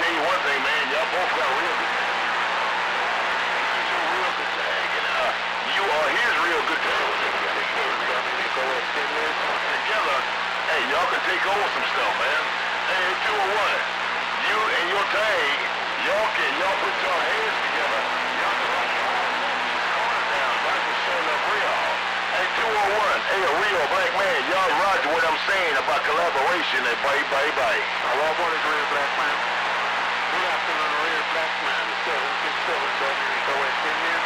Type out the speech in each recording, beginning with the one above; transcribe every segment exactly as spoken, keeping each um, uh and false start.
tell you one thing, man. Y'all both got real good tag. You're real good tag, and uh, you are his real good tag. Together, hey, y'all can take over some stuff, man. Hey, two or one. You and your tag, y'all can, y'all put your hands together. Y'all can rock your corner down. Y'all can show enough real. Hey, two oh one. Hey, a real black man. Y'all roger what I'm saying about collaboration and bye, bye, bye. Hello, what is real black man? Good afternoon, real black man. seven six seven Dominico West Indian.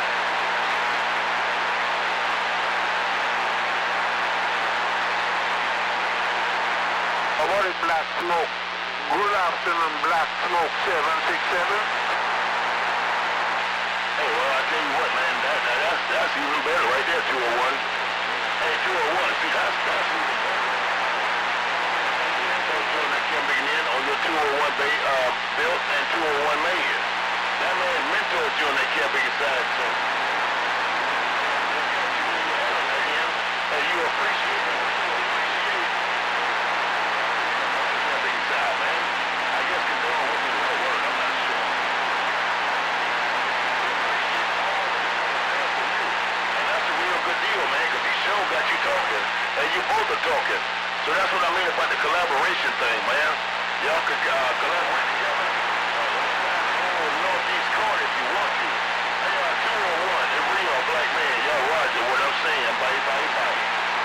What is Black Smoke? Good afternoon, Black Smoke seven six seven. Hey, well, I tell you what, man, that, that, that's, that's even better right there, two oh one. Hey, two oh one, see, that's, that's even better. So, so that coming in on your two oh one bay, uh, built and two oh one man. That man mentored you on that camping side, so. Hey, you appreciate it. Got you talking, and you both are talking. So that's what I mean about the collaboration thing, man. Y'all could uh, collaborate together. Uh, northeast corner if you want to. Hey, uh, two oh one, the real black man. Y'all roger what I'm saying. Bye, bye, bye.